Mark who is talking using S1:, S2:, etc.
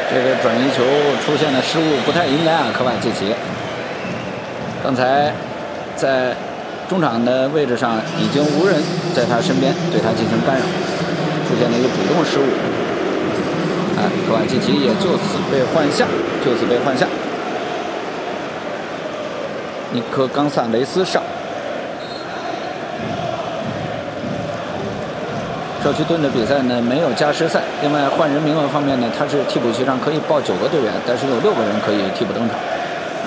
S1: 这个转移球出现的失误不太应该啊，科瓦契奇。刚才在中场的位置上已经无人在他身边对他进行干扰，出现了一个主动失误。科瓦契奇也就此被换下，尼科冈萨雷斯上。社区盾的比赛呢没有加时赛，另外换人名额方面呢，他是替补席上可以报9个队员，但是有6个人可以替补登场。